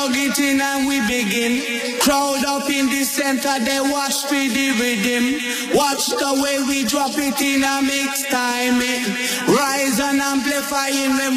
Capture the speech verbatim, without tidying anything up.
plug it in and we begin. Crowd up in the center, they watch for the rhythm. Watch the way we drop it in a mix time. Rise and amplifying.